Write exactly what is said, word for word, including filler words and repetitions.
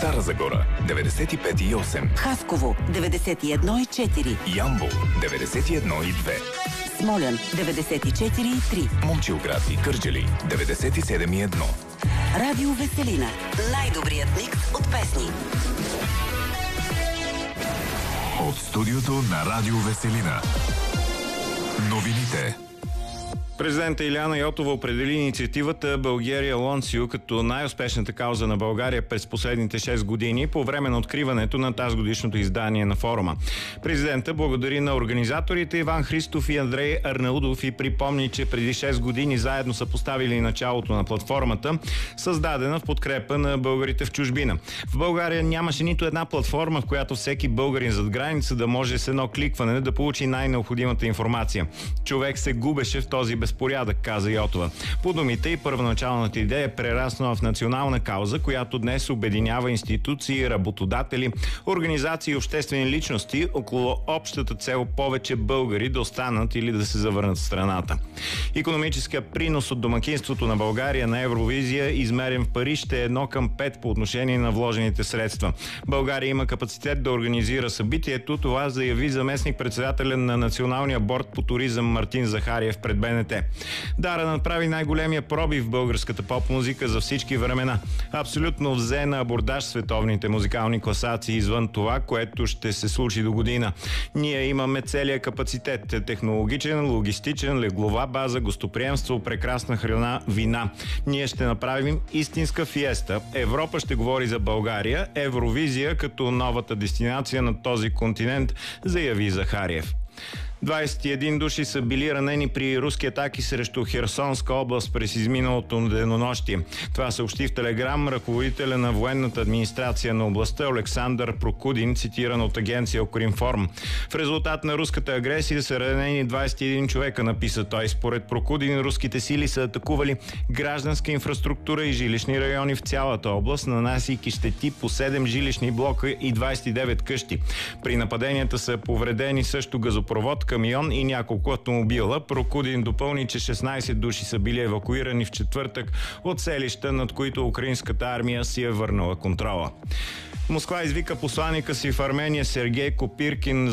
Стара Загора деветдесет и пет и осем, Хасково деветдесет и едно и четири, Ямбол деветдесет и едно и две, Смолян деветдесет и четири и три, Момчилград и Кърджали деветдесет и седем и едно. Радио Веселина. Най-добрият микс от песни. От студиото на Радио Веселина. Новините. Президента Илияна Йотова определи инициативата България Лонсио като най-успешната кауза на България през последните шест години по време на откриването на тазгодишното издание на форума. Президента благодари на организаторите Иван Христов и Андрей Арнаудов и припомни, че преди шест години заедно са поставили началото на платформата, създадена в подкрепа на българите в чужбина. В България нямаше нито една платформа, в която всеки българин зад граница да може с едно кликване да получи най-необходимата информация. Човек се губеше в този безпорядък, каза Йотова. По думите и първоначалната идея е прераснала в национална кауза, която днес обединява институции, работодатели, организации и обществени личности около общата цел повече българи да останат или да се завърнат в страната. Икономическият принос от домакинството на България на Евровизия, измерен в пари, ще е едно към пет по отношение на вложените средства. България има капацитет да организира събитието. Това заяви заместник-председателя на Националния борд по туризъм Мартин Захариев пред БНТ. Дара направи най-големия пробив в българската поп-музика за всички времена. Абсолютно взе на абордаж световните музикални класации извън това, което ще се случи до година. Ние имаме целия капацитет. Технологичен, логистичен, леглова база, гостоприемство, прекрасна храна, вина. Ние ще направим истинска фиеста. Европа ще говори за България. Евровизия като новата дестинация на този континент, заяви Захариев. двадесет и един души са били ранени при руски атаки срещу Херсонска област през изминалото денонощие. Това съобщи в телеграм ръководителя на военната администрация на областта Александър Прокудин, цитиран от агенция Укринформ. В резултат на руската агресия са ранени двадесет и един човека, написа той. Според Прокудин, руските сили са атакували гражданска инфраструктура и жилищни райони в цялата област, нанасяйки щети по седем жилищни блока и двадесет и девет къщи. При нападенията са повредени също газопровод, камион и няколко автомобила. Прокудин допълни, че шестнадесет души са били евакуирани в четвъртък от селища, над които украинската армия си е върнала контрола. Москва извика посланика си в Армения Сергей Копиркин